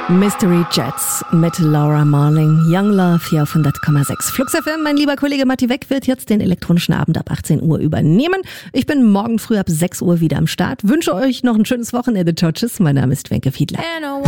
Mystery Jets mit Laura Marling, Young Love hier auf 100,6. Flux FM, mein lieber Kollege Matti Weck wird jetzt den elektronischen Abend ab 18 Uhr übernehmen. Ich bin morgen früh ab 6 Uhr wieder am Start. Wünsche euch noch ein schönes Wochenende. Ciao, tschüss. Mein Name ist Wenke Fiedler.